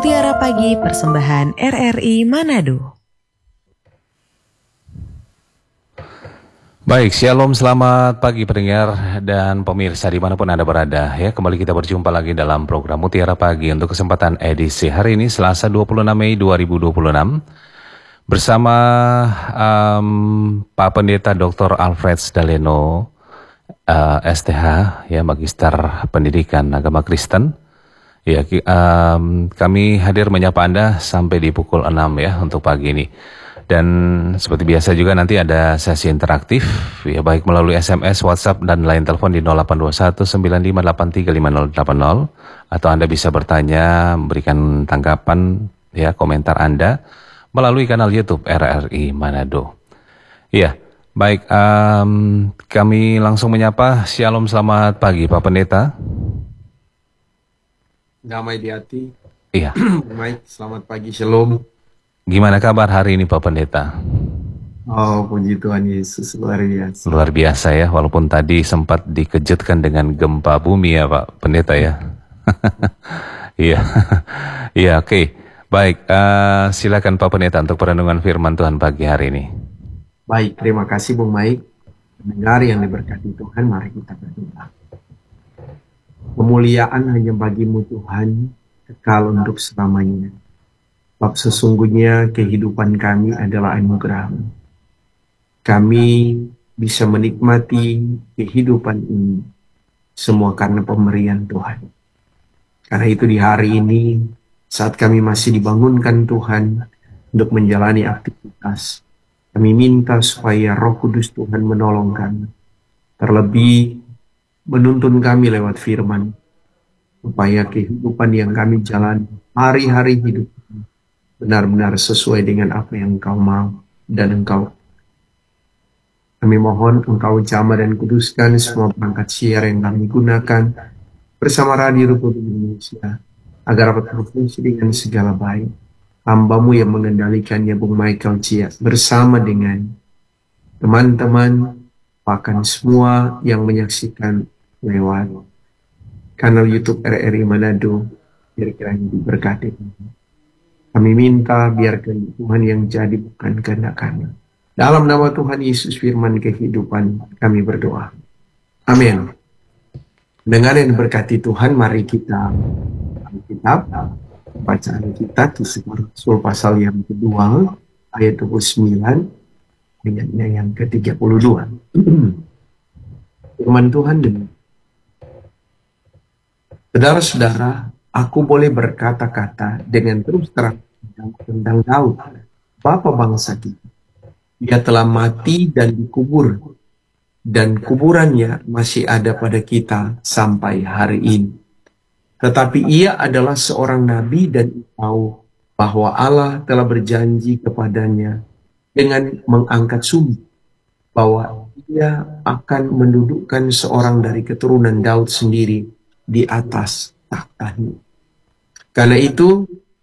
Mutiara Pagi Persembahan RRI Manado. Baik, shalom, selamat pagi pendengar dan pemirsa dimanapun Anda berada ya. Kembali kita berjumpa lagi dalam program Mutiara Pagi untuk kesempatan edisi hari ini Selasa 26 Mei 2026 bersama Pak Pendeta Dr. Alfred Daleno, STH ya, Magister Pendidikan Agama Kristen. Ya, kami hadir menyapa Anda sampai di pukul 6 ya untuk pagi ini. Dan seperti biasa juga nanti ada sesi interaktif ya, baik melalui SMS, WhatsApp dan line telepon di 082195835080 atau Anda bisa bertanya, memberikan tanggapan ya, komentar Anda melalui kanal YouTube RRI Manado. Iya, baik, kami langsung menyapa. Shalom, selamat pagi Pak Pendeta. Damai di hati. Iya. Baik, selamat pagi, shalom. Gimana kabar hari ini Pak Pendeta? Oh, puji Tuhan Yesus, luar biasa. Luar biasa ya, walaupun tadi sempat dikejutkan dengan gempa bumi ya Pak Pendeta ya. Iya, iya, oke. Baik, silakan Pak Pendeta untuk perenungan firman Tuhan pagi hari ini. Baik, terima kasih Bung Maik. Pendengar yang diberkati Tuhan, mari kita berdoa. Kemuliaan hanya bagimu Tuhan, kekal untuk selamanya. Sebab sesungguhnya kehidupan kami adalah anugerah. Kami bisa menikmati kehidupan ini semua karena pemberian Tuhan. Karena itu di hari ini, saat kami masih dibangunkan Tuhan untuk menjalani aktivitas, kami minta supaya Roh Kudus Tuhan menolong kami. Terlebih menuntun kami lewat firman, supaya kehidupan yang kami jalani hari-hari hidup benar-benar sesuai dengan apa yang Engkau mau dan Engkau. Kami mohon Engkau jamah dan kuduskan semua perangkat siar yang kami gunakan bersama Radio Republik Indonesia, agar dapat berfungsi dengan segala baik. Hamba-Mu yang mengendalikannya, Bung Michael Cia, bersama dengan teman-teman, bahkan semua yang menyaksikan lewat kanal YouTube RRI Manado, kira-kiranya diberkati. Kami minta biar kehendak Tuhan yang jadi, bukan kehendak kami. Dalam nama Tuhan Yesus firman kehidupan kami berdoa. Amin. Dengan yang diberkati Tuhan, mari kita Alkitab, bacaan kita Kisah Rasul pasal yang kedua ayat 29 ayatnya yang ke-32. Firman Tuhan demikian. Saudara-saudara, aku boleh berkata-kata dengan terus terang tentang Daud, bapa bangsa kita. Dia telah mati dan dikubur, dan kuburannya masih ada pada kita sampai hari ini. Tetapi ia adalah seorang nabi dan tahu bahwa Allah telah berjanji kepadanya dengan mengangkat sumber, bahwa ia akan mendudukkan seorang dari keturunan Daud sendiri di atas tahtanya. Karena itu